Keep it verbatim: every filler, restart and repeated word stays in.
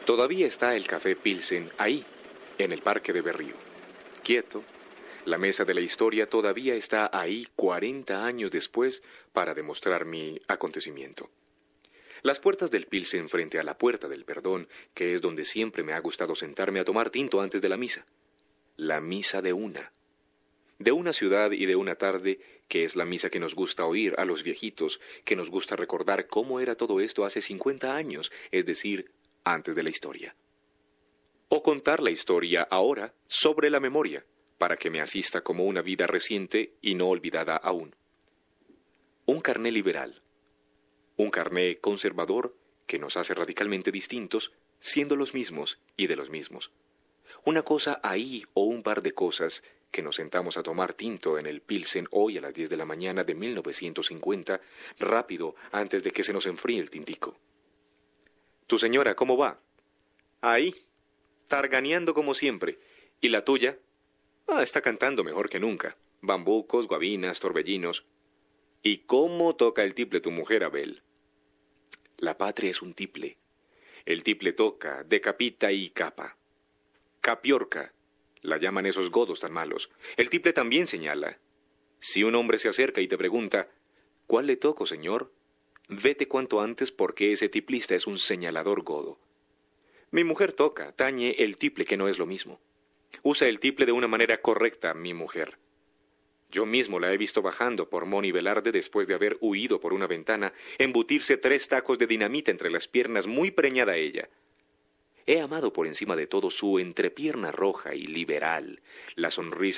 Todavía está el Café Pilsen ahí, en el Parque de Berrío. Quieto, la mesa de la historia todavía está ahí cuarenta años después para demostrar mi acontecimiento. Las puertas del Pilsen frente a la Puerta del Perdón, que es donde siempre me ha gustado sentarme a tomar tinto antes de la misa. La misa de una. De una ciudad y de una tarde, que es la misa que nos gusta oír a los viejitos, que nos gusta recordar cómo era todo esto hace cincuenta años, es decir, antes de la historia. O contar la historia ahora sobre la memoria, para que me asista como una vida reciente y no olvidada aún. Un carné liberal, un carné conservador que nos hace radicalmente distintos, siendo los mismos y de los mismos. Una cosa ahí o un par de cosas que nos sentamos a tomar tinto en el Pilsen hoy a las diez de la mañana de mil novecientos cincuenta, rápido antes de que se nos enfríe el tintico. ¿Tu señora cómo va? Ahí, targaneando como siempre. ¿Y la tuya? Ah, está cantando mejor que nunca. Bambucos, guabinas, torbellinos. ¿Y cómo toca el tiple tu mujer, Abel? La patria es un tiple. El tiple toca, decapita y capa. Capiorca, la llaman esos godos tan malos. El tiple también señala. Si un hombre se acerca y te pregunta, ¿cuál le toco, señor? Vete cuanto antes porque ese tiplista es un señalador godo. Mi mujer toca, tañe el tiple, que no es lo mismo. Usa el tiple de una manera correcta, mi mujer. Yo mismo la he visto bajando por Moni Velarde después de haber huido por una ventana, embutirse tres tacos de dinamita entre las piernas, muy preñada ella. He amado por encima de todo su entrepierna roja y liberal, la sonrisa